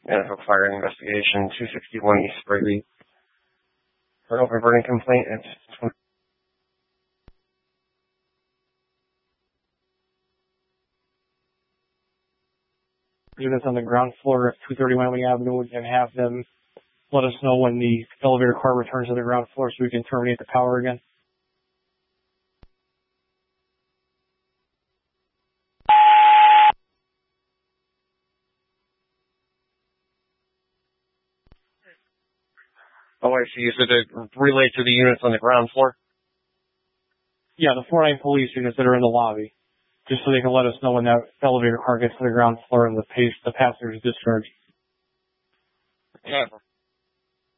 Manitowoc Fire Investigation, 261 East Brady. For an open burning complaint, it's units on the ground floor of 230 Wyoming Avenue and have them let us know when the elevator car returns to the ground floor so we can terminate the power again. Oh, I see. So to relay to the units on the ground floor? Yeah, the 49 police units that are in the lobby, just so they can let us know when that elevator car gets to the ground floor and the passengers discharge. Yeah.